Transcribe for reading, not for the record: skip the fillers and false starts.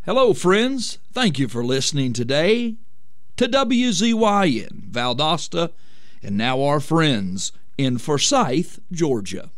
Hello, friends. Thank you for listening today to WZYN Valdosta, and now our friends in Forsyth, Georgia.